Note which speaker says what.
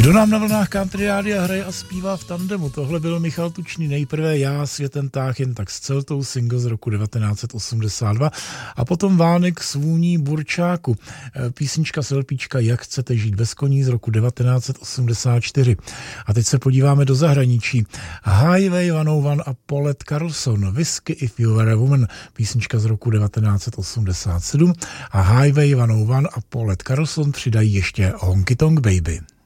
Speaker 1: Kdo nám na vlnách Country Rádia hraje a zpívá v tandemu? Tohle byl Michal Tučný, nejprve Já, Světen táh jen tak s celtou, single z roku 1982 a potom Vánek s vůní burčáku, písnička z LPčka Jak chcete žít bez koní z roku 1984. A teď se podíváme do zahraničí. Highway 101 a Paulette Carlson, Whiskey If You Were a Woman, písnička z roku 1987 a Highway 101 a Paulette Carlson přidají ještě Honky Tonk Baby.